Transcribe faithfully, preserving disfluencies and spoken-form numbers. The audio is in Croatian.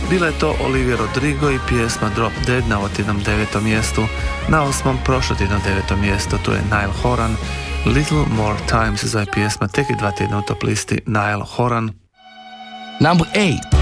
Bila je to Olivia Rodrigo i pjesma Drop Dead na ovotjednom devetom mjestu. Na osmom prošlotjednom devetom mjestu tu je Niall Horan. Little More Time se zove pjesma, tek i dva tjedna u top listi Niall Horan. Number eight.